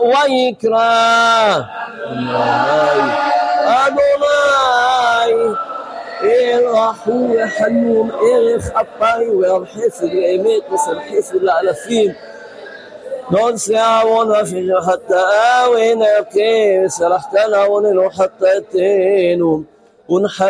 ויקרא אדוני אל רחום וחנון, ערך אפיים ורב חסד ואמת וסר חסד לאלפים, לא נשא עוון ופשע חטאה ונקה וסלחתנו עווננו חטאתנו